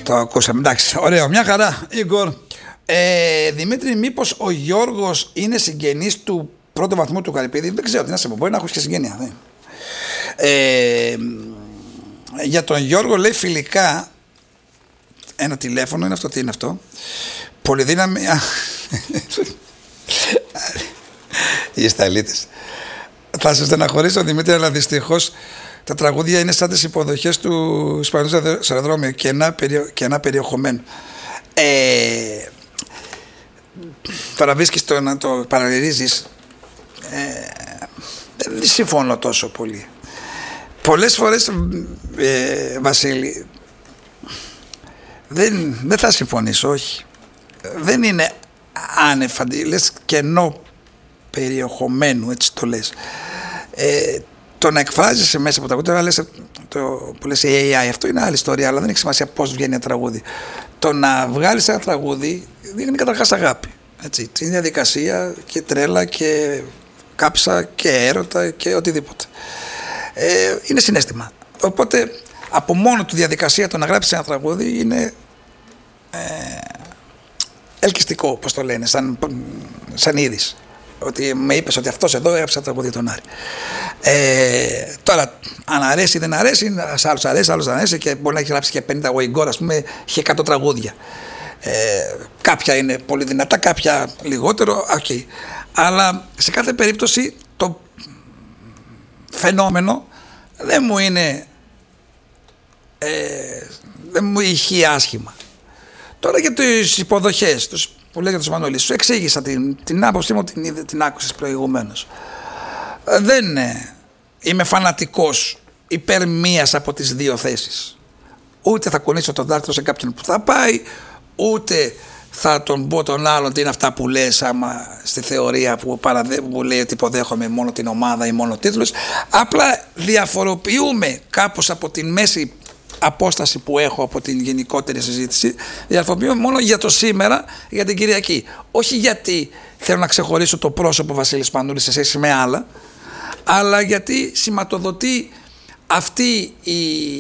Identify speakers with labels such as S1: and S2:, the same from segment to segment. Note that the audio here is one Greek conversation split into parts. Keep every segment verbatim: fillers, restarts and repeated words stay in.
S1: Το ακούσαμε, εντάξει, ωραίο, μια χαρά, Ίγκορ. Ε, Δημήτρη, μήπως ο Γιώργος είναι συγγενής του πρώτου βαθμού του Καρυπίδη? Δεν ξέρω τι να σε πω, μπορεί να έχω και συγγένεια. Ναι. Ε, για τον Γιώργο λέει φιλικά ένα τηλέφωνο, είναι αυτό, τι είναι αυτό? Πολυδύναμη. Οι Ισταλίτες. Θα σας στεναχωρήσω, Δημήτρη, αλλά δυστυχώς τα τραγούδια είναι σαν τις υποδοχές του Ισπανού στο αεροδρόμιο και ένα, περιο, και ένα περιεχομένο. Ε, τώρα βρίσκεις το να το παραλυρίζεις. Ε, δεν συμφωνώ τόσο πολύ. Πολλές φορές, ε, Βασίλη, δεν, δεν θα συμφωνήσω, όχι. Δεν είναι άνευ, λες κενό περιεχομένου, έτσι το λες. Ε, το να εκφράζεσαι μέσα από τα τραγούδια, λες, το που λες έι άι, αυτό είναι άλλη ιστορία, αλλά δεν έχει σημασία πώς βγαίνει ένα τραγούδι. Το να βγάλεις ένα τραγούδι δείχνει καταρχάς αγάπη. Έτσι, την διαδικασία και τρέλα και κάψα και έρωτα και οτιδήποτε. Ε, είναι συναίσθημα. Οπότε από μόνο του διαδικασία το να γράψεις ένα τραγούδι είναι ε, ελκυστικό, όπως το λένε, σαν, σαν είδηση. Ότι με είπες ότι αυτός εδώ έγραψε ένα τραγούδι τον Άρη. Ε, τώρα, αν αρέσει ή δεν αρέσει, σε άλλους αρέσει, άλλους δεν αρέσει και μπορεί να έχει γράψει και πενήντα. Ο Ιγκόρ, ας πούμε, είχε εκατό τραγούδια. Ε, κάποια είναι πολύ δυνατά, κάποια λιγότερο, okay. Αλλά σε κάθε περίπτωση το φαινόμενο δεν μου είναι ε, δεν μου ηχεί άσχημα. Τώρα για τις υποδοχές τους που λέγεται ο Μανώλης, σου εξήγησα την, την άποψή μου, την, την άκουσες προηγουμένως. Δεν ε, είμαι φανατικός υπέρ μίας από τις δύο θέσεις. Ούτε θα κουνήσω τον δάχτυλο σε κάποιον που θα πάει, ούτε θα τον πω τον άλλον τι είναι αυτά που λες άμα στη θεωρία που, παραδε, που λέει ότι υποδέχομαι μόνο την ομάδα ή μόνο τίτλους. Απλά διαφοροποιούμε κάπως από την μέση απόσταση που έχω από την γενικότερη συζήτηση, διαφοροποιούμε μόνο για το σήμερα, για την Κυριακή. Όχι γιατί θέλω να ξεχωρίσω το πρόσωπο Βασίλης Πανούλης σε σχέση με άλλα, αλλά γιατί σηματοδοτεί αυτή η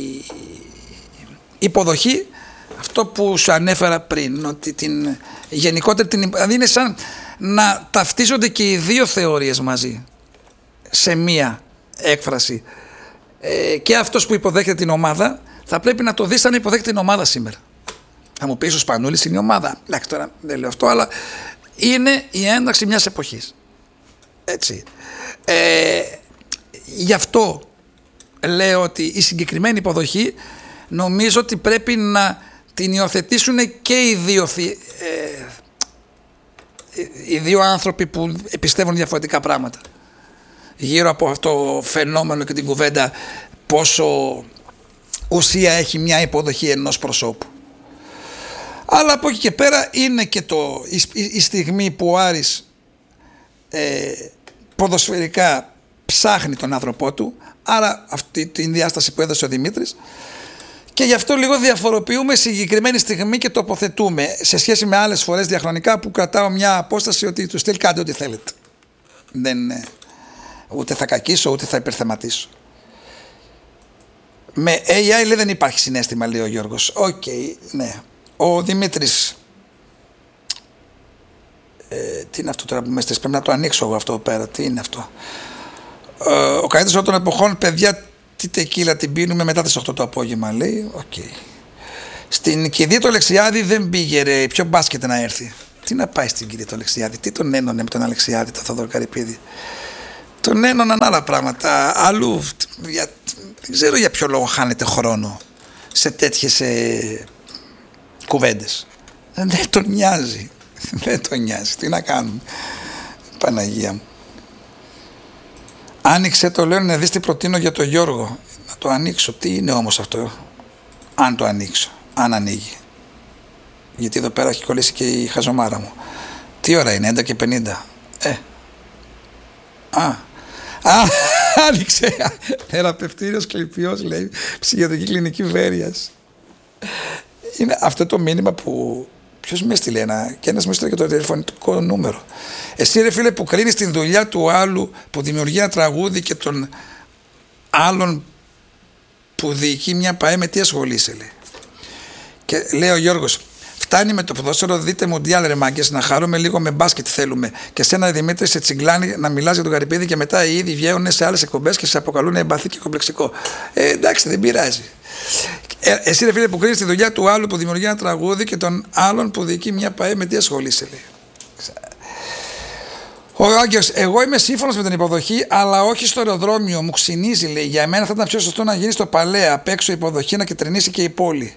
S1: υποδοχή αυτό που σου ανέφερα πριν, ότι την γενικότερη, την, δηλαδή είναι σαν να ταυτίζονται και οι δύο θεωρίες μαζί σε μία έκφραση. Ε, και αυτός που υποδέχεται την ομάδα θα πρέπει να το δεις σαν να υποδέχεται την ομάδα σήμερα. Θα μου πεις ο Σπανούλης είναι η ομάδα. Εντάξει, τώρα δεν λέω αυτό, αλλά είναι η ένταξη μιας εποχής. Έτσι. Ε, γι' αυτό λέω ότι η συγκεκριμένη υποδοχή νομίζω ότι πρέπει να την υιοθετήσουν και οι δύο, ε, οι δύο άνθρωποι που πιστεύουν διαφορετικά πράγματα γύρω από αυτό το φαινόμενο και την κουβέντα πόσο ουσία έχει μια υποδοχή ενός προσώπου. Αλλά από εκεί και πέρα είναι και το, η, η στιγμή που ο Άρης ε, ποδοσφαιρικά ψάχνει τον άνθρωπό του, άρα αυτή την διάσταση που έδωσε ο Δημήτρης, και γι' αυτό λίγο διαφοροποιούμε συγκεκριμένη στιγμή και τοποθετούμε σε σχέση με άλλες φορές διαχρονικά που κρατάω μια απόσταση ότι του στυλ κάντε ό,τι θέλετε. Δεν, ούτε θα κακίσω ούτε θα υπερθεματίσω. Με έι άι λέει δεν υπάρχει συναίσθημα, λέει ο Γιώργος. Οκ, okay, ναι. Ο Δημήτρης, ε, τι είναι αυτό τώρα που με στες, πρέπει να το ανοίξω εγώ αυτό εδώ πέρα, τι είναι αυτό. Ε, ο καλύτερος όλων των εποχών, παιδιά, τι τεκίλα την πίνουμε μετά τις οκτώ το απόγευμα, λέει. Οκ. Okay. Στην κηδεία του Αλεξιάδη δεν πήγε ρε, ποιο μπάσκετ να έρθει. Τι να πάει στην κηδεία του Αλεξιάδη, τι τον ένωνε με τον Αλεξιάδη, τον Θόδωρο Καρυπίδη. Τον ένωναν άλλα πράγματα, αλλού. Για, δεν ξέρω για ποιο λόγο χάνεται χρόνο σε τέτοιες ε, κουβέντες. Δεν τον νοιάζει. Δεν τον νοιάζει. Τι να κάνουμε. Παναγία μου. Άνοιξε το, λέω, να δεις τι προτείνω για τον Γιώργο. Να το ανοίξω. Τι είναι όμως αυτό? Αν το ανοίξω. Αν ανοίγει. Γιατί εδώ πέρα έχει κολλήσει και η χαζομάρα μου. Τι ώρα είναι? έντεκα και πενήντα. Ε. Α. Α, άνοιξε. Θεραπευτήριος κλειπιός, λέει, ψυχιατρική κλινική Βέρειας. Είναι αυτό το μήνυμα που ποιος με έστειλε ένα, και ένας με έστειλε και το τηλεφωνικό νούμερο. Εσύ ρε φίλε που κρίνεις την δουλειά του άλλου που δημιουργεί ένα τραγούδι και τον άλλον που διοικεί μια ΠΑΕ, με τι ασχολείσαι, λέει. Και λέει ο Γιώργος, φτάνει με το ποδόσφαιρο, δείτε Μουντιάλ ρε μάγκες, να χαρούμε λίγο με μπάσκετ θέλουμε. Και σένα Δημήτρη σε τσιγκλάνει να μιλάς για τον Καρυπίδη και μετά οι ίδιοι βγαίνουν σε άλλες εκπομπές και σε αποκαλούν εμπαθή και κομπλεξικό. Ε, εντάξει, δεν πειράζει. Ε, εσύ ρε φίλε που κρίνεις τη δουλειά του άλλου που δημιουργεί ένα τραγούδι και τον άλλον που διοικεί μια ΠΑΕ, με τι ασχολείσαι, λέει. Ο Άγγελος, εγώ είμαι σύμφωνος με την υποδοχή, αλλά όχι στο αεροδρόμιο. Μου ξυνίζει, λέει. Για μένα θα ήταν πιο σωστό να γίνει στο Παλέ, απ' έξω υποδοχή, να κυτρινίσει και η πόλη.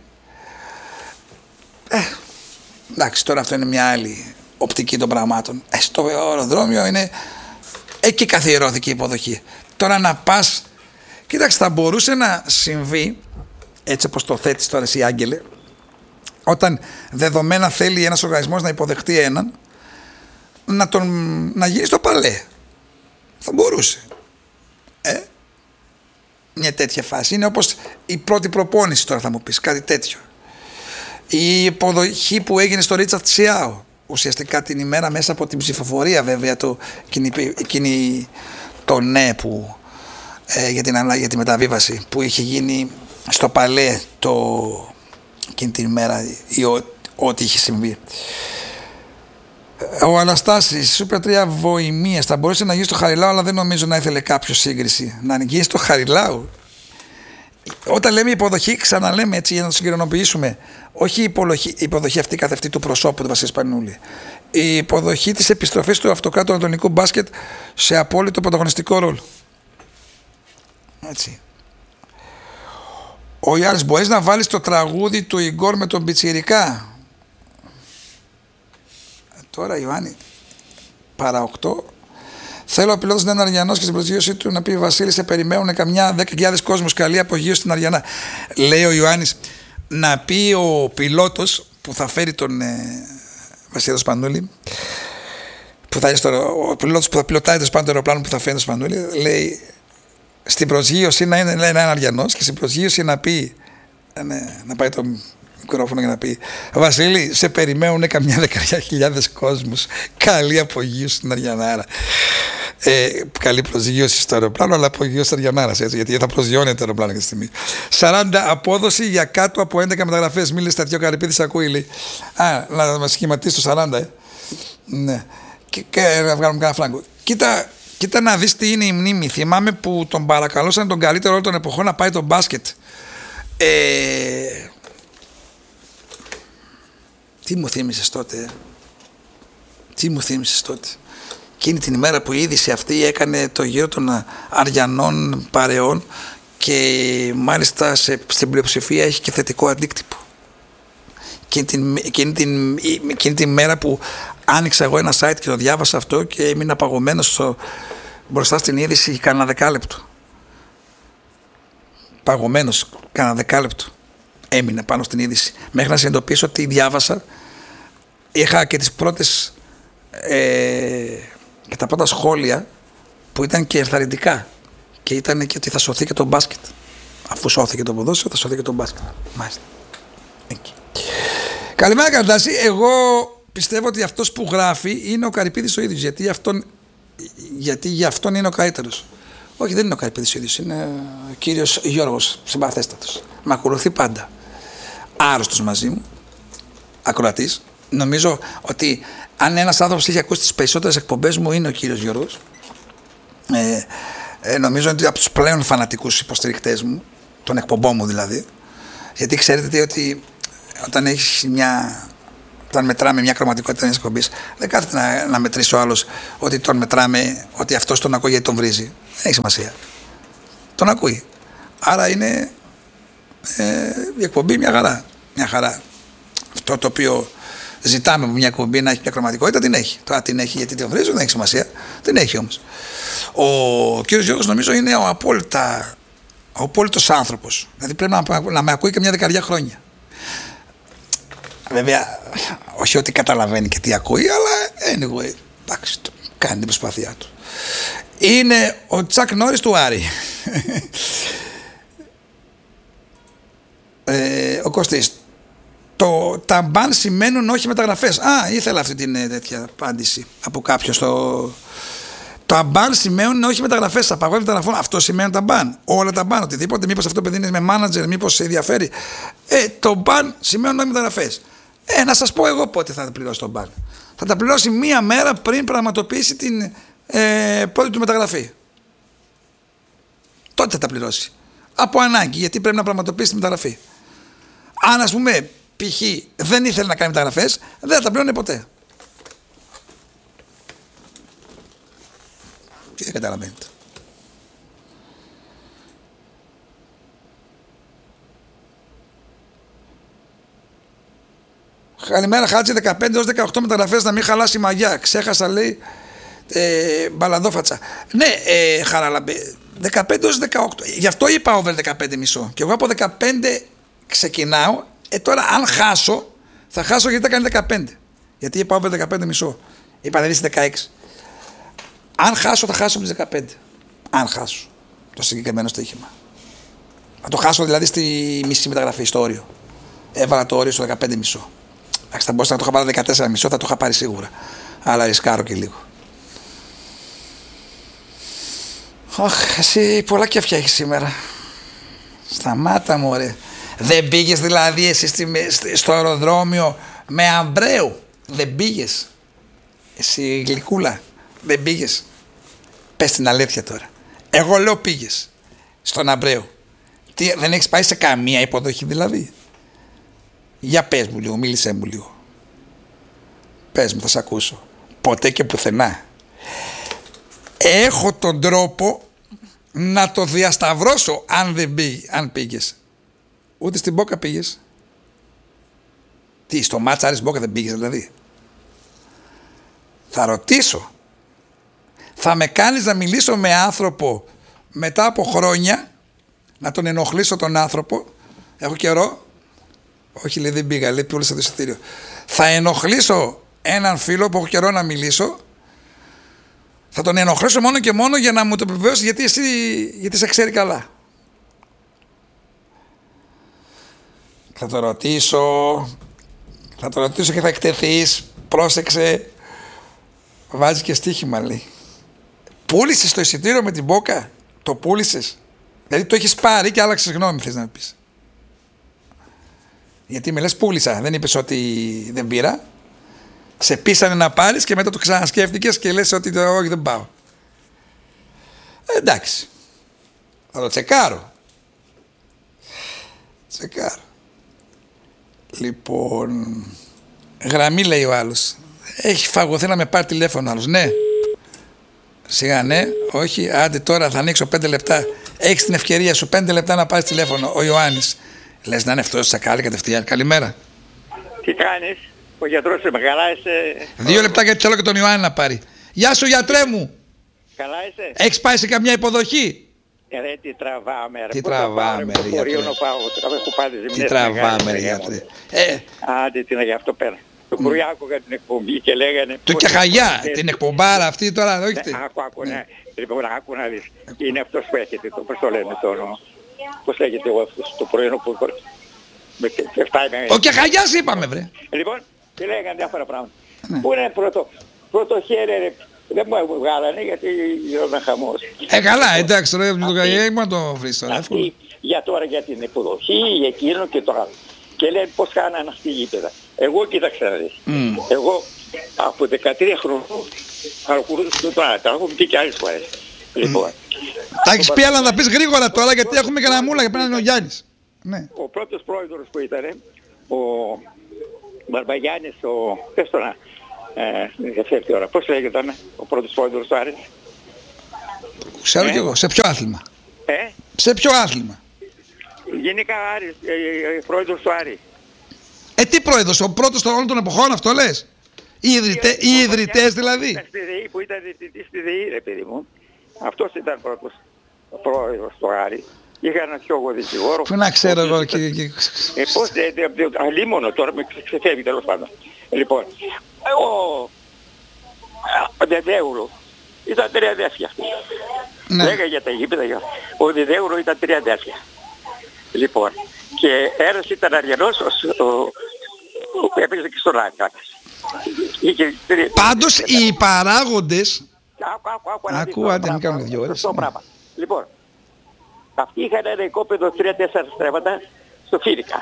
S1: Ε, εντάξει, τώρα αυτό είναι μια άλλη οπτική των πραγμάτων. Ε, στο αεροδρόμιο είναι. Εκεί καθιερώθηκε η υποδοχή. Τώρα να πας. Κοίταξε, θα μπορούσε να συμβεί, έτσι όπως το θέτεις τώρα εσύ, Άγγελε, όταν δεδομένα θέλει ένας οργανισμός να υποδεχτεί έναν, να, τον, να γίνει στο Παλέ. Θα μπορούσε. Ε, μια τέτοια φάση. Είναι όπως η πρώτη προπόνηση τώρα, θα μου πεις, κάτι τέτοιο. Η υποδοχή που έγινε στο Ρίτσαρτ Σιάο, ουσιαστικά την ημέρα μέσα από την ψηφοφορία βέβαια, το, εκείνη, εκείνη το ναι που, ε, για, την, για τη μεταβίβαση που είχε γίνει στο Παλέ το, εκείνη την ημέρα ή ό,τι είχε συμβεί. Ο Αναστάσης, Super τρία Βοημίας, θα μπορούσε να γίνει στο Χαριλάου, αλλά δεν νομίζω να ήθελε κάποιο σύγκριση. Να γίνει στο Χαριλάου. Όταν λέμε υποδοχή, ξαναλέμε έτσι για να το συγκεκριμενοποιήσουμε, όχι η υποδοχή, η υποδοχή αυτή καθ' αυτή του προσώπου του Βασίλη Σπανούλη. Η υποδοχή της επιστροφής του αυτοκράτου ανατολικού μπάσκετ σε απόλυτο πρωταγωνιστικό ρόλο. Έτσι. Ο Ιάρης, μπορείς να βάλεις το τραγούδι του Ιγκόρ με τον Πιτσιρικά. Τώρα Ιωάννη, παρά οκτώ. Θέλω ο πιλότος να είναι Αριανός και στην προσγείωσή του να πει Βασίλη, σε περιμένουν καμιά δέκα χιλιάδες κόσμος. Καλή απογείωση στην Αριανά. Λέει ο Ιωάννης, να πει ο πιλότος που θα φέρει τον ε, Βασίλη Σπανούλη, που θα είναι στο, ο πιλότος που θα πιλωτάει το σπάνιο το αεροπλάνο που θα φέρει το Σπανούλη, λέει στην προσγείωση να είναι, λέει, να είναι Αριανός και στην προσγείωση να πει, ναι, να πάει το μικρόφωνο για να πει Βασίλη, σε περιμένουν καμιά δεκαετία χιλιάδες κόσμους. Καλή απογείωση στην Αριανάρα. Ε, καλή προσγείωση στο αεροπλάνο, αλλά απογείωση στην Αριανάρα. Γιατί θα προσγειώνεται το αεροπλάνο για τη στιγμή. σαράντα απόδοση για κάτω από έντεκα μεταγραφές. Μίλησε στα δυο Καρυπίδης, ακούει, λέει. Α, να μας σχηματίσει το σαράντα, ε. Ναι. Και, και να βγάλουμε κανένα φράγκο. Κοίτα, κοίτα να δεις τι είναι η μνήμη. Θυμάμαι που τον παρακαλούσαν τον καλύτερο όλων των εποχών να πάει το μπάσκετ. Ε, Τι μου θύμισες τότε, τι μου θύμισες τότε. Εκείνη την ημέρα που η είδηση αυτή έκανε το γύρο των Αριανών παρεών και μάλιστα σε, στην πλειοψηφία έχει και θετικό αντίκτυπο. Εκείνη την, εκείνη, την, εκείνη την μέρα που άνοιξα εγώ ένα site και το διάβασα αυτό και έμεινα παγωμένος στο, μπροστά στην είδηση κάνα δεκάλεπτο. Παγωμένος κάνα δεκάλεπτο. Έμεινα πάνω στην είδηση μέχρι να συνειδητοποιήσω ότι διάβασα. Είχα και τις πρώτες ε, και τα πρώτα σχόλια που ήταν και ενθαρρυντικά και ήταν και ότι θα σωθεί και το μπάσκετ. Αφού σώθηκε το ποδόσφαιρο, θα σωθεί και το μπάσκετ. Μάλιστα. Εκεί. Καλημέρα Καρτάση. Εγώ πιστεύω ότι αυτός που γράφει είναι ο Καρυπίδης ο ίδιος, γιατί, αυτόν, γιατί για αυτόν είναι ο καλύτερος. Όχι, δεν είναι ο Καρυπίδης ο ίδιος, είναι ο κύριος Γιώργος, συμπαθέστατος. Με ακολουθεί πάντα. Άρρωστος μαζί μου, ακροατής. Νομίζω ότι αν ένας άνθρωπος έχει ακούσει τις περισσότερες εκπομπές μου είναι ο κύριος Γιώργος. Ε, ε, νομίζω ότι από τους πλέον φανατικούς υποστηρικτές μου, των εκπομπών μου δηλαδή. Γιατί ξέρετε ότι όταν έχεις μια... Όταν μετράμε μια κρωματικότητα μιας εκπομπής, δεν κάθεται να, να μετρήσει ο άλλος ότι τον μετράμε, ότι αυτός τον ακούει γιατί τον βρίζει. Δεν έχει σημασία. Τον ακούει. Άρα είναι ε, η εκπομπή μια χαρά. Μια χαρά. Αυτό το οποίο ζητάμε από μια εκπομπή να έχει μια κρωματικότητα, την έχει. Τώρα την έχει γιατί τον βρίζει, δεν έχει σημασία. Την έχει όμως. Ο κύριος Γιώργος νομίζω είναι ο απόλυτα, ο απόλυτος άνθρωπος. Δηλαδή πρέπει να, να με ακούει και μια δεκαετία χρόνια. Βέβαια, όχι ότι καταλαβαίνει και τι ακούει, αλλά anyway, εντάξει, κάνει την προσπάθειά του. Είναι ο Τσακ Νόρις του Άρη. ε, ο Κωστής. Το, τα μπαν σημαίνουν όχι μεταγραφές. Α, ήθελα αυτή την τέτοια απάντηση από κάποιον στο... Τα μπαν σημαίνουν όχι μεταγραφές, απαγόρευση μεταγραφών. Αυτό σημαίνει τα μπαν. Όλα τα μπαν, οτιδήποτε. Μήπως αυτό παιδί είναι με μάνατζερ, μήπως σε ενδιαφέρει. Ε, το μπαν σημαίνουν όχι μεταγραφές. Ε, να σας πω εγώ πότε θα τα πληρώσει το μπαν. Θα τα πληρώσει μία μέρα πριν πραγματοποιήσει την ε, πρώτη του μεταγραφή. Τότε θα τα πληρώσει. Από ανάγκη, γιατί πρέπει να πραγματοποιήσει τη μεταγραφή. Αν, ας πούμε, π.χ. δεν ήθελε να κάνει μεταγραφές, δεν θα τα πληρώνει ποτέ. Τι δεν καταλαβαίνετε. Καλημέρα, Χάτζη, δεκαπέντε έως δεκαοκτώ μεταγραφές να μην χαλάσει η μαγιά. Ξέχασα, λέει, ε, μπαλαδόφατσα. Ναι, ε, Χαραλαμπέ, δεκαπέντε έως δεκαοκτώ. Γι' αυτό είπα over δεκαπέντε μισό. Και εγώ από δεκαπέντε ξεκινάω. Ε, τώρα αν χάσω, θα χάσω γιατί θα κάνει δεκαπέντε. Γιατί είπα over δεκαπέντε μισό. Είπα δηλαδή δεκαέξι. Αν χάσω, θα χάσω από τις δεκαπέντε. Αν χάσω το συγκεκριμένο στοίχημα. Θα το χάσω δηλαδή στη μισή μεταγραφή, στο όριο. Έβαλα το όριο στο δεκαπέντε μισό. Εντάξει, θα μπορούσα να το είχα πάρει δεκατέσσερα μισό, θα το είχα πάρει σίγουρα. Αλλά ρισκάρω και λίγο. Αχ, εσύ πολλά κέφια έχεις σήμερα. Σταμάτα, μωρέ. Δεν πήγες δηλαδή εσύ στο αεροδρόμιο με Αμπρέου? Δεν πήγες? Εσύ γλυκούλα, δεν πήγες? Πες την αλήθεια τώρα. Εγώ λέω πήγες στον Αμπρέου. Τι, δεν έχεις πάει σε καμία υποδοχή δηλαδή? Για πες μου λίγο, μίλησέ μου λίγο. Πες μου, θα σε ακούσω. Ποτέ και πουθενά. Έχω τον τρόπο να το διασταυρώσω αν δεν πήγε, αν πήγες. Ούτε στην Μπόκα πήγες. Τι, στο μάτσα Άρης Μπόκα δεν πήγες δηλαδή? Θα ρωτήσω. Θα με κάνεις να μιλήσω με άνθρωπο μετά από χρόνια, να τον ενοχλήσω τον άνθρωπο? Έχω καιρό. Όχι, λέει, δεν πήγα, λέει, πούλησα το εισιτήριο. Θα ενοχλήσω έναν φίλο που έχω καιρό να μιλήσω. Θα τον ενοχλήσω μόνο και μόνο για να μου το επιβεβαιώσει, γιατί εσύ, γιατί σε ξέρει καλά. Θα το ρωτήσω, θα το ρωτήσω και θα εκτεθείς. Πρόσεξε. Βάζει και στοίχημα, λέει. Πούλησες το εισιτήριο με την Μπόκα? Το πούλησες? Δηλαδή το έχεις πάρει και άλλαξες γνώμη, θες να πεις? Γιατί με λες πούλησα, δεν είπες ότι δεν πήρα. Σε πείσανε να πάρεις και μετά το ξανασκέφτηκες και λες ότι το, όχι, δεν πάω. Ε, εντάξει. Θα το τσεκάρω. Τσεκάρω. Λοιπόν, γραμμή, λέει ο άλλος. Έχει φαγωθεί να με πάρει τηλέφωνο άλλος. Ναι. Σιγά, ναι. Όχι. Άντε τώρα θα ανοίξω πέντε λεπτά. Έχεις την ευκαιρία σου πέντε λεπτά να πάρεις τηλέφωνο. Ο Ιωάννης. Λες να είναι αυτός τσακάλι κατευθείαν. Καλημέρα.
S2: Τι κάνεις? Ο γιατρός σε καλά είσαι?
S1: Δύο λεπτά γιατί θέλω και τον Ιωάννη να πάρει. Γεια σου, γιατρέ μου.
S2: Καλά είσαι?
S1: Έχεις πάει σε καμιά υποδοχή?
S2: Ε, ρε, τι τραβάμε, ρε.
S1: Τι τραβάμε, ρε, γιατρέ. Τι τραβάμε, ρε, γιατρέ. Ε,
S2: Άντε, τι να γι' αυτό πέρα. Το πρωί άκουγα την εκπομπή και λέγανε...
S1: Του και χαγιά, την εκπομπάρα αυτή τώρα, όχι τι.
S2: Άκου, άκου, ναι. Λοιπόν, άκου να δεις. Είναι αυτός που έχετε, το, πώς το λένε το... Πώς λέγεται εγώ αυτός, το πρωινό που...
S1: Ο και χαγιάς είπαμε, βρε.
S2: Λοιπόν, και λέγανε διάφορα πράγματα. Πού είναι πρώτο, πρώτο χέρι, ρε. Δεν μου βγάλανε γιατί γινόταν χαμός.
S1: Ε, καλά, εντάξει, τώρα το καγιέ μου να το βρεις τώρα.
S2: Αυτή για τώρα για την υποδοχή, για εκείνο και το άλλο. Και λένε πώς κάνανε αυτή η γήπεδα. Εγώ κοίταξα να δεις. Mm. Εγώ από δεκατρία χρόνια παρακολουθούσα το άλλο. Τα έχω πει και άλλες φορές. Mm. Λοιπόν.
S1: Τα έχεις πει, αλλά να πεις γρήγορα τώρα γιατί έχουμε και ένα μούλα και πρέπει να είναι ο Γιάννης. Ναι.
S2: Ο πρώτος πρόεδρος που ήταν, ο Μπαρμπαγιάννης, ο... πες τώρα, ε, για φεύγει ώρα. Πώς λέγεται ο πρώτος πρόεδρος του Άρης?
S1: Ξέρω ε? κι εγώ. Σε ποιο άθλημα?
S2: Ε?
S1: Σε ποιο άθλημα?
S2: Γενικά Άρης, ε, ε, πρόεδρος του Άρη.
S1: Ε, τι πρόεδρος, ο πρώτος των όλων των εποχών, αυτό λες? Οι, ιδρυτε, οι ιδρυτές δηλαδή.
S2: Στη ΔΕΗ, που ήταν διευθυντής στη ΔΕΗ, ρε παιδί μου. Αυτός ήταν πρώτος πρόεδρος του Άρη. Είχα ένα πιο δικηγόρο.
S1: Πού να ξέρω εγώ κύριε.
S2: Ε, πώς, αλίμονο τώρα με ξεφεύγει τέλος πάντων. Λοιπόν, ο Δεδέουρο ήταν τρία αδέρφια. Ναι. Λέγα για τα γήπεδα. Ο Δεδέουρο ήταν τρία αδέρφια. Λοιπόν, και ένας ήταν Αριανός, που έπαιζε και στον Άρη.
S1: Πάντως οι παράγοντες,
S2: άκου, άκου, άκου,
S1: Άκου, άντε, μην κάνουμε δύο ώρες.
S2: Σωστό πράγμα. Λοιπόν, αυτοί είχαν ένα οικόπεδο τρία τέσσερα στρέμματα στο Φίνικα.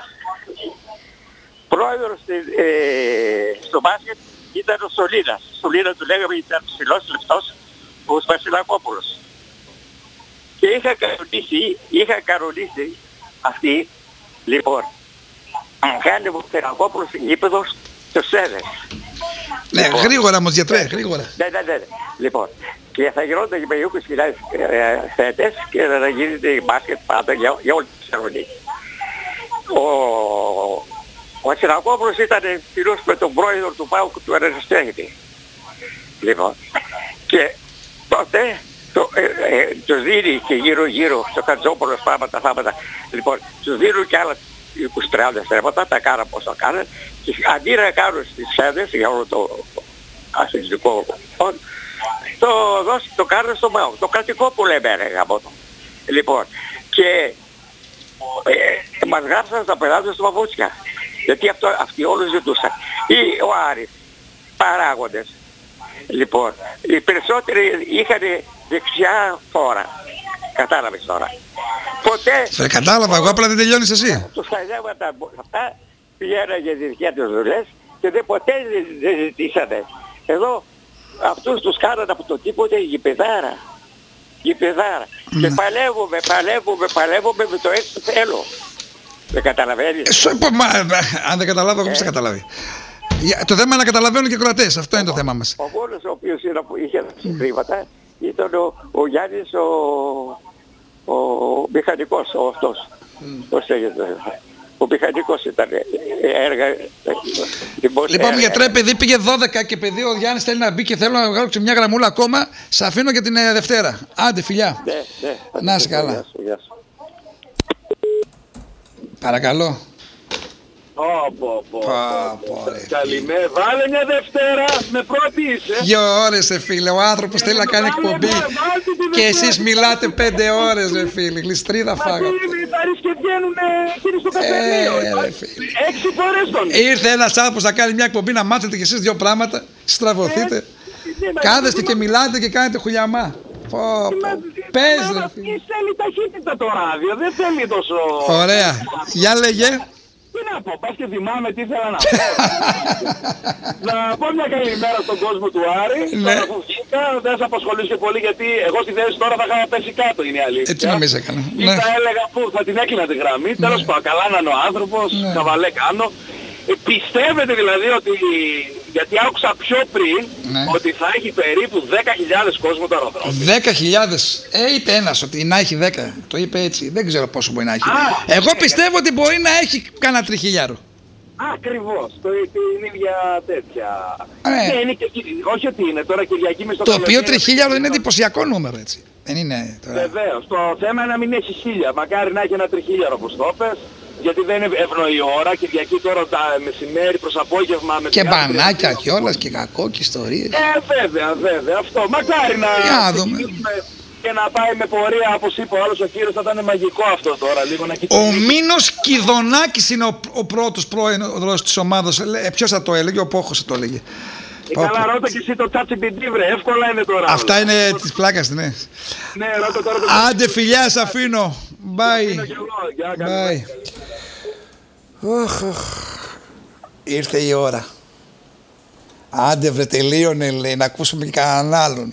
S2: Πρόεδρος ε, στο μπάσκετ ήταν ο Σολίνας. Σολίνα του λέγαμε, ήταν ψηλός, λεπτός, ο Βασιλακόπουλος. Και είχα κανονίσει, είχα κανονίσει αυτή, λοιπόν, αν κάνει ο Βασιλακόπουλος γήπεδος στο Σέδες.
S1: Ναι, λοιπόν, γρήγορα όμως γιατρέ, γρήγορα.
S2: Ναι, ναι, ναι. Λοιπόν, και θα γινόταν και με είκοσι χιλιάδες θέτες και θα γίνεται μπάσκετ πάντα για, για όλη τη Θεσσαλονίκη. Ο, ο Βασιλακόπουλος ήταν φίλος με τον πρόεδρο του ΠΑΟΚ του Ερασιτέχνη. Λοιπόν, και τότε το, ε, ε, τους δίνει και γύρω γύρω στο Χατζόπουλος πάμε τα θάματα. Λοιπόν, τους δίνουν και άλλα είκοσι τριάντα στρέμματα, τα κάναν πώς τα κάναν και αντί να κάνουν στις σέδες για όλο το αθλητικό το δώσει, το κάνουν στο ΠΑΟΚ, το κρατικό που λέμε ρε γαμώτο. Λοιπόν, και ε, μας γράψαν τα παιδάκια στο παπούτσια. Γιατί αυτό, αυτοί όλοι ζητούσαν. Ή ο Άρης, παράγοντες. Λοιπόν, οι περισσότεροι είχαν δεξιά φόρα. Κατάλαβες τώρα. Ποτέ...
S1: Σε κατάλαβα, εγώ απλά δεν τελειώνεις εσύ.
S2: Τους χαζεύματα αυτά πηγαίναν για τις δικές τους δουλειές και δεν ποτέ δεν ζητήσανε. Εδώ αυτούς τους κάνανε από το τίποτε γηπεδάρα. Γηπεδάρα. Mm. Και παλεύουμε, παλεύουμε, παλεύουμε με το έτσι θέλω. Δεν καταλαβαίνεις.
S1: Ε, μα, αν δεν καταλάβω, εγώ πώς θα καταλάβει. Το θέμα είναι να καταλαβαίνουν και οι κρατές. Αυτό είναι το θέμα μας.
S2: Ο μόνος ο οποίος είχε χρήματα ήταν ο, ο Γιάννης ο, ο μηχανικός, ο αυτός. Mm. Πώς λέγεται. Ο μηχανικός ήταν έργα.
S1: Λοιπόν, γιατρέ, παιδί πήγε δώδεκα και παιδί ο Γιάννης θέλει να μπει και θέλω να βγάλω μια γραμμούλα ακόμα. Σε αφήνω για την Δευτέρα. Άντε, φιλιά.
S2: Ναι, ναι.
S1: Να είσαι καλά.
S2: Γεια σου, γεια σου.
S1: Παρακαλώ.
S3: Πω, πω, πω. Καλημέρα. Βάλε μια Δευτέρα, με πρώτη είσαι.
S1: Δύο ώρες, ρε φίλε. Ο άνθρωπος θέλει να κάνει εκπομπή. Και εσείς μιλάτε πέντε ώρες, ρε φίλε. Γλιστρίδα φάγατε.
S3: Μα τι μητάρεις και βγαίνουνε κύριοι στο καφενείο. Έξι φορές τον.
S1: Ήρθε ένας άνθρωπος να κάνει μια εκπομπή, να μάθετε κι εσείς δύο πράγματα. Στραβωθείτε. Κάθεστε και μιλάτε και κάνετε χουλιαμά. Πω, πω. Πες, ρε φίλε.
S3: Θέλει ταχύτητα το ράδιο, δεν θέλει τόσο...
S1: Ωραία. Για λέγε.
S3: Τι να πω, πας και θυμάμαι τι ήθελα να πω. Να πω μια καλημέρα στον κόσμο του Άρη.
S1: Ναι.
S3: Τώρα που βγήκα, δεν θα απασχολήσω και πολύ γιατί εγώ στη θέση τώρα θα είχα πέσει κάτω, είναι η αλήθεια.
S1: Έτσι νομίζω έκανα.
S3: Ή
S1: Ναι.
S3: θα έλεγα που θα την έκλεινα τη γραμμή. Ναι. Τέλος πάντων, καλά να είναι ο άνθρωπος,
S1: Ναι.
S3: καβαλέ κάνω. Ε, πιστεύετε δηλαδή ότι, γιατί άκουσα πιο πριν,
S1: Ναι.
S3: ότι θα έχει περίπου δέκα χιλιάδες κόσμο το αεροδρόμιο.
S1: Δέκα χιλιάδες. Ε, είπε ένας ότι να έχει δέκα. Το είπε έτσι. Δεν ξέρω πόσο μπορεί να έχει.
S3: Α,
S1: Εγώ
S3: ε,
S1: πιστεύω ότι μπορεί να έχει κάνα τριχιλιάρο.
S3: Ακριβώς, το, την ίδια τέτοια.
S1: Ε.
S3: Ναι, είναι και, όχι ότι είναι τώρα Κυριακή μες στο
S1: Το οποίο
S3: καλοκαίρι,
S1: τριχίλιαρο είναι
S3: το-
S1: εντυπωσιακό νούμερο, έτσι. Δεν είναι τώρα.
S3: Βεβαίως. Το θέμα είναι να μην έχει χίλια. Μακάρι να έχει ένα τριχίλιαρο όπως το πες. Γιατί δεν είναι ευνοϊ ώρα. Κυριακή τώρα τα μεσημέρι προς απόγευμα με
S1: Και
S3: την άλλη
S1: μπανάκια
S3: τριχίλια.
S1: κιόλας και κακό και ιστορίες.
S3: Ε, βέβαια, βέβαια. Αυτό. Μακάρι να
S1: Για να δούμε.
S3: ξεκινήσουμε και να πάει με πορεία, όπως είπε ο άλλος ο κύριος, θα ήταν μαγικό αυτό τώρα. Λίγο να
S1: Ο
S3: κοιτάξουμε.
S1: Μίνος Κιδωνάκης είναι ο, ο πρώτος πρόεδρος της ομάδας. Ε, ποιος θα το έλεγε, ο Πόχος θα το έλεγε.
S3: Ε, καλά, ρώτα και εσύ το ChatGPT, βρε. Εύκολα είναι τώρα.
S1: Αυτά
S3: όλα.
S1: είναι της πλάκας, ναι.
S3: Ναι, ρώτα τώρα το
S1: Άντε φιλιά, σ' αφήνω. Bye.
S3: ChatGPT. Γεια, καλημέρα.
S1: Bye. Οχ, οχ. Ήρθε η ώρα. Άντε βρε, τελείωνε, λέει, να ακούσουμε και κανέναν άλλον.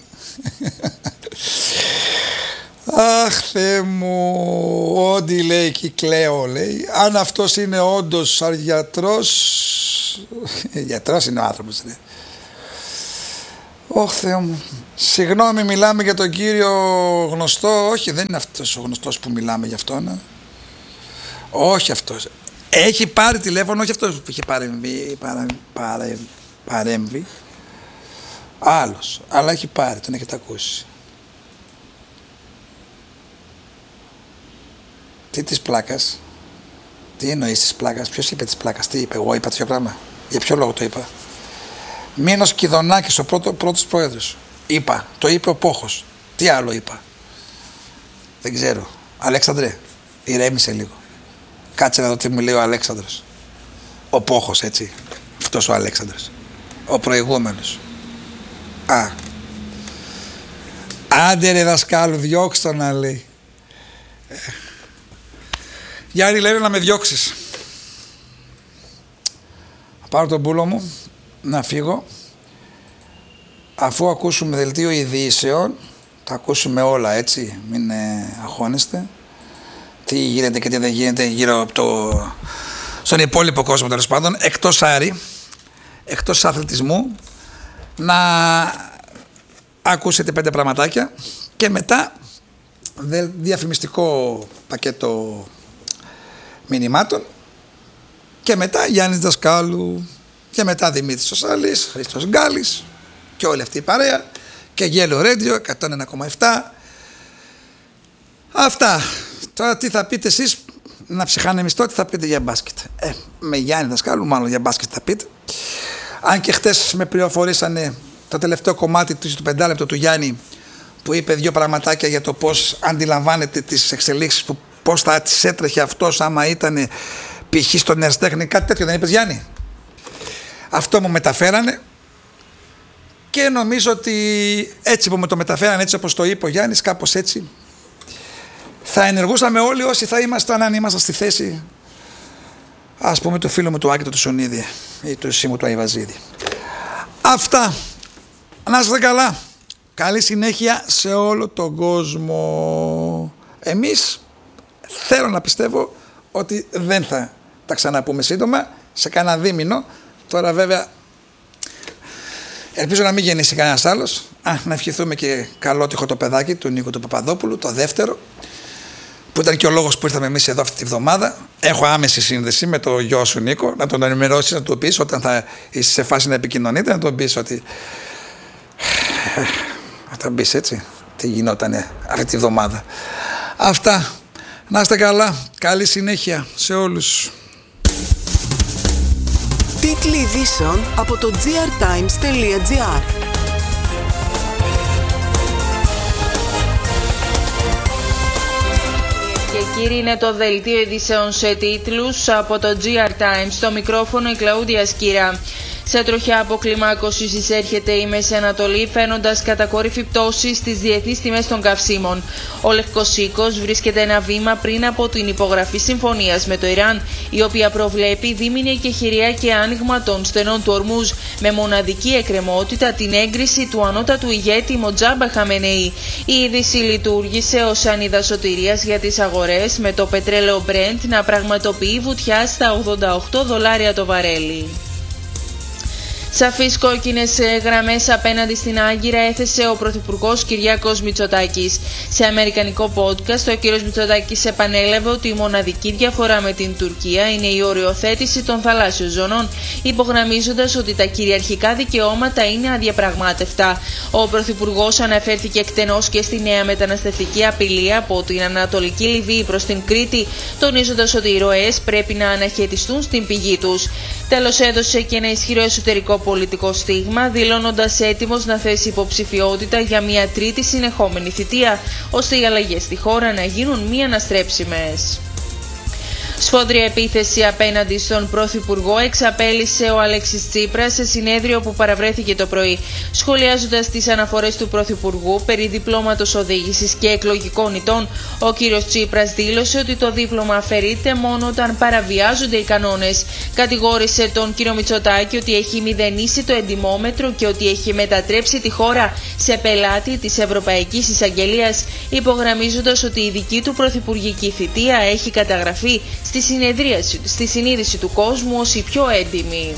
S1: Αχ, Θεέ μου, ό,τι λέει και κλαίω, λέει. Αν αυτός είναι όντως γιατρός, γιατρός είναι ο άνθρωπος, λέει. Ωχ, Θεέ μου. Συγγνώμη, μιλάμε για τον κύριο γνωστό. Όχι, δεν είναι αυτός ο γνωστός που μιλάμε για αυτόν. Όχι αυτός. Έχει πάρει τηλέφωνο, όχι αυτός που είχε παρεμβεί, παρα, παρα, παρέμβει. Άλλος. Αλλά έχει πάρει, τον έχετε ακούσει. Τι της πλάκας. Τι εννοείς της πλάκας. Ποιος είπε της πλάκας. Τι είπε. Εγώ είπα τέτοιο πράγμα. Για ποιο λόγο το είπα. Μίνος Κιδωνάκης, ο πρώτο, πρώτος πρόεδρος. Είπα. Το είπε ο Πόχος. Τι άλλο είπα. Δεν ξέρω. Αλέξανδρε, ηρέμησε λίγο. Κάτσε να δω τι μου λέει ο Αλέξανδρος. Ο Πόχος, έτσι. Αυτός ο Αλέξανδρος. Ο προηγούμενος. Α. Άντε ρε δασκάλου, διώξ' το να λέει. Ε. Γιάννη, λένε να με διώξεις. Θα πάρω τον πούλο μου, να φύγω. Αφού ακούσουμε δελτίο ειδήσεων, θα ακούσουμε όλα, έτσι, μην ε, αγχώνεστε. Τι γίνεται και τι δεν γίνεται γύρω από το... στον υπόλοιπο κόσμο, τέλος πάντων, εκτός Άρη, εκτός αθλητισμού, να ακούσετε πέντε πραγματάκια και μετά διαφημιστικό πακέτο μηνυμάτων και μετά Γιάννης Δασκάλου και μετά Δημήτρης Σωσάλης, Χρήστος Γκάλης και όλη αυτή η παρέα και Yellow Radio εκατόν ένα κόμμα επτά. Αυτά. Τώρα τι θα πείτε εσείς, να ψυχανεμιστώ, τι θα πείτε για μπάσκετ. Ε, με Γιάννη Δασκάλου μάλλον για μπάσκετ θα πείτε. Αν και χτες με πληροφορήσανε το τελευταίο κομμάτι του πεντάλεπτο του Γιάννη που είπε δύο πραγματάκια για το πώς αντιλαμβάνεται τις εξελίξεις, που πώς θα τις έτρεχε αυτός άμα ήταν π.χ. στον Ερστέχνη, κάτι τέτοιο δεν είπες Γιάννη? Αυτό μου μεταφέρανε και νομίζω ότι έτσι που με το μεταφέρανε, έτσι όπως το είπε ο Γιάννης, κάπως έτσι θα ενεργούσαμε όλοι όσοι θα ήμασταν, αν ήμασταν στη θέση, ας πούμε, του φίλου μου του Άκη του Σονίδη ή του Σίμου του Αϊβαζίδη. Αυτά. Να είστε καλά. Καλή συνέχεια σε όλο τον κόσμο. Εμείς θέλω να πιστεύω ότι δεν θα τα ξαναπούμε σύντομα, σε κανένα δίμηνο. Τώρα βέβαια ελπίζω να μην γεννήσει κανένας άλλος. Α, να ευχηθούμε και καλότυχο το παιδάκι του Νίκου του Παπαδόπουλου, το δεύτερο, που ήταν και ο λόγος που ήρθαμε εμείς εδώ αυτή τη βδομάδα. Έχω άμεση σύνδεση με το γιο σου Νίκο, να τον ενημερώσεις, να του πεις όταν θα είσαι σε φάση να επικοινωνείτε, να τον πεις ότι θα τον πεις έτσι τι γινότανε αυτή τη βδομάδα. Αυτά. Να είστε καλά. Καλή συνέχεια σε όλους.
S4: Τίτλοι ειδήσεων από το τζι αρ τάιμς τελεία τζι άρ.
S5: Και κύριοι, είναι το δελτίο ειδήσεων σε τίτλους από το τζι αρ Times. Στο μικρόφωνο η Κλαούντια Σκύρα. Σε τροχιά αποκλιμάκωση εισέρχεται η Μέση Ανατολή, φαίνοντας κατακόρυφη πτώση στις διεθνείς τιμές των καυσίμων. Ο Λευκός Οίκος βρίσκεται ένα βήμα πριν από την υπογραφή συμφωνίας με το Ιράν, η οποία προβλέπει δίμηνη εκεχηρία και άνοιγμα των στενών του Ορμούζ, με μοναδική εκκρεμότητα την έγκριση του ανώτατου ηγέτη Μοτζάμπα Χαμενεή. Η είδηση λειτουργήσε ως σανίδα σωτηρίας για τις αγορές, με το πετρέλαιο Brent να πραγματοποιεί βουτιά στα ογδόντα οκτώ δολάρια το βαρέλι. Σαφείς κόκκινες γραμμές απέναντι στην Άγκυρα έθεσε ο Πρωθυπουργός Κυριάκος Μητσοτάκης. Σε αμερικανικό podcast, ο κ. Μητσοτάκης επανέλαβε ότι η μοναδική διαφορά με την Τουρκία είναι η οριοθέτηση των θαλάσσιων ζωνών, υπογραμμίζοντας ότι τα κυριαρχικά δικαιώματα είναι αδιαπραγμάτευτα. Ο Πρωθυπουργός αναφέρθηκε εκτενώς και στη νέα μεταναστευτική απειλή από την Ανατολική Λιβύη προς την Κρήτη, τονίζοντας ότι οι ροές πρέπει να αναχαιτιστούν στην πηγή τους. Τέλος, έδωσε και ένα ισχυρό εσωτερικό πολιτικό στίγμα, δηλώνοντας έτοιμος να θέσει υποψηφιότητα για μια τρίτη συνεχόμενη θητεία, ώστε οι αλλαγές στη χώρα να γίνουν μη αναστρέψιμες. Σφόδρια επίθεση απέναντι στον Πρωθυπουργό εξαπέλυσε ο Αλέξης Τσίπρας σε συνέδριο που παραβρέθηκε το πρωί. Σχολιάζοντας τις αναφορές του Πρωθυπουργού περί διπλώματος οδήγησης και εκλογικών ηττών, ο κύριος Τσίπρας δήλωσε ότι το δίπλωμα αφαιρείται μόνο όταν παραβιάζονται οι κανόνες. Κατηγόρησε τον κύριο Μητσοτάκη ότι έχει μηδενίσει το εντιμόμετρο και ότι έχει μετατρέψει τη χώρα σε πελάτη της Ευρωπαϊκής Εισαγγελίας, υπογραμμίζοντας ότι η δική του πρωθυπουργική θητεία έχει καταγραφεί στη, στη συνείδηση του κόσμου ως η πιο έντιμη.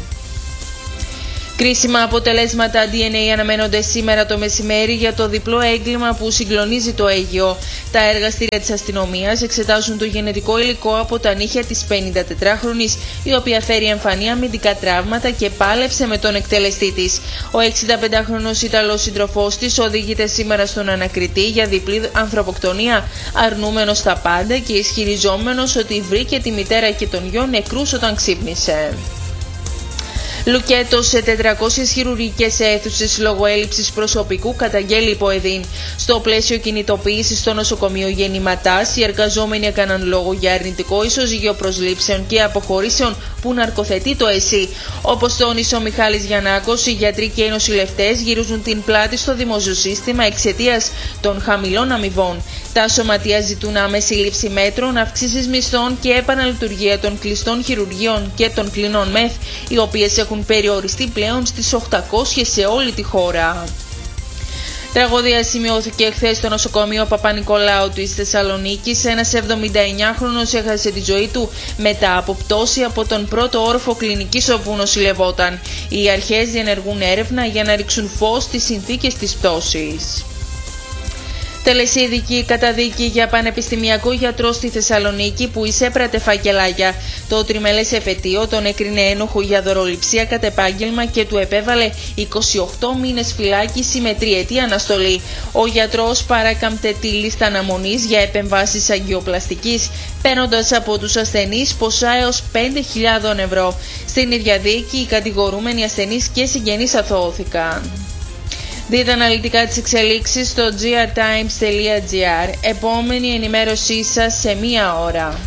S5: Κρίσιμα αποτελέσματα ντι εν έι αναμένονται σήμερα το μεσημέρι για το διπλό έγκλημα που συγκλονίζει το Αίγυο. Τα εργαστήρια της αστυνομίας εξετάζουν το γενετικό υλικό από τα νύχια της πενηντατετράχρονης, η οποία φέρει εμφανή αμυντικά τραύματα και πάλευσε με τον εκτελεστή της. Ο εξηνταπεντάχρονος Ιταλός σύντροφός της οδηγείται σήμερα στον ανακριτή για διπλή ανθρωποκτονία, αρνούμενος τα πάντα και ισχυριζόμενος ότι βρήκε τη μητέρα και τον γιο νεκρούς όταν ξύπνησε. Λουκέτο σε τετρακόσιες χειρουργικές αίθουσες λόγω έλλειψης προσωπικού, καταγγέλει υποεδίν. Στο πλαίσιο κινητοποίησης στο νοσοκομείο Γεννηματάς, οι εργαζόμενοι έκαναν λόγο για αρνητικό ισοζύγιο προσλήψεων και αποχωρήσεων που ναρκοθετεί το ΕΣΥ. Όπως τόνισε ο Μιχάλης Γιαννάκος, οι γιατροί και οι νοσηλευτές γυρίζουν την πλάτη στο δημόσιο σύστημα εξαιτίας των χαμηλών αμοιβών. Τα σωματεία ζητούν άμεση λήψη μέτρων, αυξήσεις μισθών και επαναλειτουργία των κλειστών χειρουργείων και των κλινών ΜΕΘ, οι οποίες έχουν περιοριστεί πλέον στις οκτακόσιες σε όλη τη χώρα. Τραγωδία σημειώθηκε χθες στο νοσοκομείο Παπα-Νικολάου της Θεσσαλονίκης. Ένας εβδομηνταεννιάχρονος έχασε τη ζωή του μετά από πτώση από τον πρώτο όροφο κλινικής όπου νοσηλευόταν. Οι αρχές διενεργούν έρευνα για να ρίξουν φως στις συνθήκες της πτώσης. Τελεσίδικη καταδίκη για πανεπιστημιακό γιατρό στη Θεσσαλονίκη που εισέπρατε φακελάκια. Το τριμελές εφετείο τον έκρινε ένοχο για δωροληψία κατ' επάγγελμα και του επέβαλε είκοσι οκτώ μήνες φυλάκιση με τριετή αναστολή. Ο γιατρός παράκαμπτε τη λίστα αναμονής για επεμβάσεις αγκιοπλαστικής, παίρνοντας από τους ασθενείς ποσά έως πέντε χιλιάδες ευρώ. Στην ίδια δίκη, οι κατηγορούμενοι ασθενείς και συγγενείς αθωώθηκαν. Δείτε αναλυτικά τις εξελίξεις στο τζι αρ τάιμς τελεία τζι άρ. Επόμενη ενημέρωσή σας σε μία ώρα.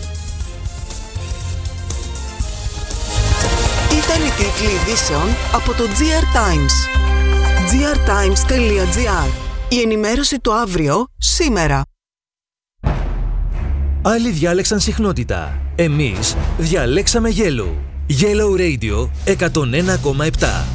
S4: Ήταν οι τίτλοι ειδήσεων από το τζι αρ Times. τζι αρ τάιμς τελεία τζι άρ. Η ενημέρωση το αύριο, σήμερα.
S6: Άλλοι διάλεξαν συχνότητα. Εμείς διαλέξαμε Yellow. Yellow Radio εκατόν ένα κόμμα επτά.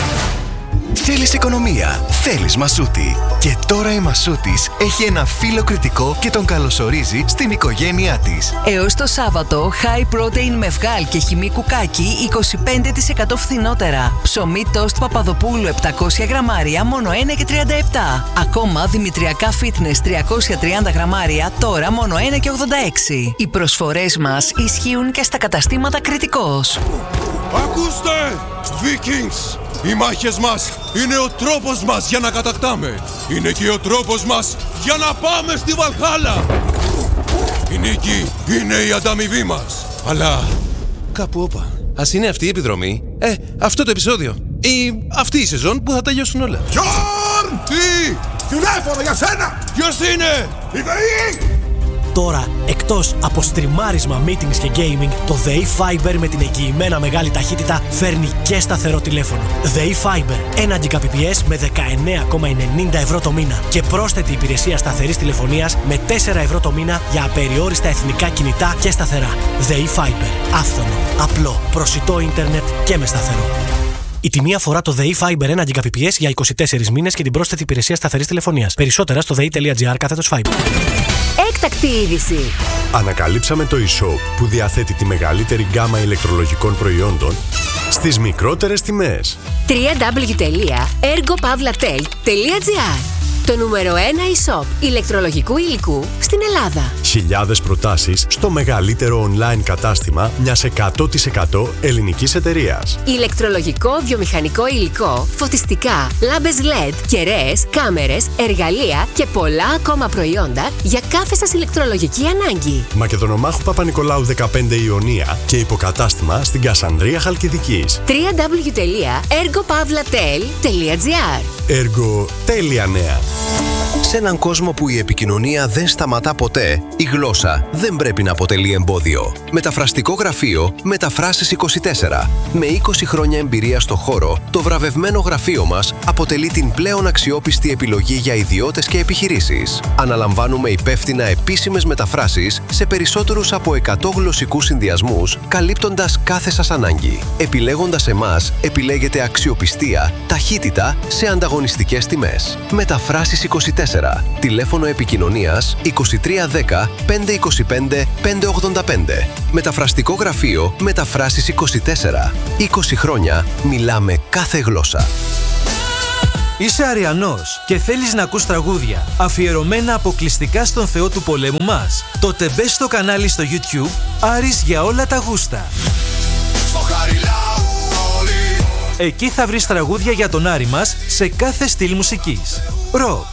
S7: Θέλεις οικονομία, θέλεις Μασούτη. Και τώρα η Μασούτης έχει ένα φίλο κριτικό και τον καλωσορίζει στην οικογένειά της.
S8: Έως το Σάββατο, high protein με βγάλ και χυμή κουκάκι είκοσι πέντε τοις εκατό φθηνότερα. Ψωμί τόστ Παπαδοπούλου επτακόσια γραμμάρια μόνο ένα και τριάντα επτά. Ακόμα δημητριακά fitness τριακόσια τριάντα γραμμάρια τώρα μόνο ένα και ογδόντα έξι. Οι προσφορές μας ισχύουν και στα καταστήματα Κριτικός.
S9: Ακούστε, Vikings! Οι μάχες μας είναι ο τρόπος μας για να κατακτάμε. Είναι και ο τρόπος μας για να πάμε στη Βαλχάλα. Η νίκη είναι η ανταμοιβή μας. Αλλά κάπου όπα. Ας είναι αυτή η επιδρομή, ε, αυτό το επεισόδιο ή αυτή η σεζόν που θα τελειώσουν όλα. Γιόρν! Τι! Τηλέφωνο για σένα! Ποιος είναι? Η ΔΕΗ!
S10: Τώρα, εκτός από στριμάρισμα, meetings και gaming, το ΔΕΗ Fiber με την εγγυημένα μεγάλη ταχύτητα φέρνει και σταθερό τηλέφωνο. ΔΕΗ Fiber, ένα Gbps με δεκαεννέα κόμμα ενενήντα ευρώ το μήνα και πρόσθετη υπηρεσία σταθερής τηλεφωνίας με τέσσερα ευρώ το μήνα για απεριόριστα εθνικά κινητά και σταθερά. ΔΕΗ Fiber, άφθονο, απλό, προσιτό ίντερνετ και με σταθερό. Η τιμή αφορά το ΔΕΗ Fiber ένα Gbps για είκοσι τέσσερις μήνες και την πρόσθετη υπηρεσία σταθερής τηλεφωνίας. Περισσότερα στο δei τελεία τζι άρ κάθετος Fiber.
S11: Έκτακτη είδηση.
S12: Ανακαλύψαμε το e-shop που διαθέτει τη μεγαλύτερη γκάμα ηλεκτρολογικών προϊόντων στις μικρότερες τιμές.
S11: double-u double-u double-u τελεία ergo pavlatel τελεία τζι άρ. Το νούμερο ένα e-shop ηλεκτρολογικού υλικού στην Ελλάδα.
S12: Χιλιάδες προτάσεις στο μεγαλύτερο online κατάστημα μιας εκατό τοις εκατό ελληνικής εταιρείας.
S11: Ηλεκτρολογικό, βιομηχανικό υλικό, φωτιστικά, λάμπες ελ ι ντι, κεραίες, κάμερες, εργαλεία και πολλά ακόμα προϊόντα για κάθε σας ηλεκτρολογική ανάγκη.
S12: Μακεδονομάχου Παπα-Νικολάου δεκαπέντε Ιωνία και υποκατάστημα στην Κασανδρία Χαλκιδικής.
S11: double-u double-u double-u τελεία ergo pavlatel τελεία τζι άρ.
S12: Έργο τέλεια νέα.
S13: Σε έναν κόσμο που η επικοινωνία δεν σταματά ποτέ, η γλώσσα δεν πρέπει να αποτελεί εμπόδιο. Μεταφραστικό γραφείο Μεταφράσεις είκοσι τέσσερα. Με είκοσι χρόνια εμπειρία στο χώρο, το βραβευμένο γραφείο μας αποτελεί την πλέον αξιόπιστη επιλογή για ιδιώτες και επιχειρήσεις. Αναλαμβάνουμε υπεύθυνα επίσημες μεταφράσεις σε περισσότερους από εκατό γλωσσικούς συνδυασμούς, καλύπτοντας κάθε σας ανάγκη. Επιλέγοντας εμάς, επιλέγετε αξιοπιστία, ταχύτητα σε ανταγωνιστικές τιμές. Μεταφράσεις είκοσι τέσσερα. Τηλέφωνο επικοινωνίας είκοσι τρία δέκα πεντακόσια είκοσι πέντε πεντακόσια ογδόντα πέντε. Μεταφραστικό γραφείο Μεταφράσεις είκοσι τέσσερα. είκοσι χρόνια μιλάμε κάθε γλώσσα.
S6: Είσαι Αριανός και θέλεις να ακούς τραγούδια αφιερωμένα αποκλειστικά στον Θεό του πολέμου μας? Τότε μπες στο κανάλι στο YouTube Άρης για όλα τα γούστα. Εκεί θα βρεις τραγούδια για τον Άρη μας σε κάθε στυλ μουσικής. Ροκ,